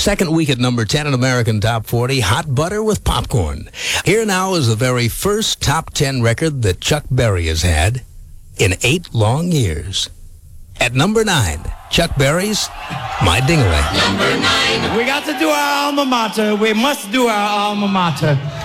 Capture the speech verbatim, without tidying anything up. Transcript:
second week at number ten in American Top forty, Hot Butter with Popcorn. Here now is the very first top ten record that Chuck Berry has had in eight long years. At number nine, Chuck Berry's My Ding-a-Ling. Number nine. We got to do our alma mater. We must do our alma mater.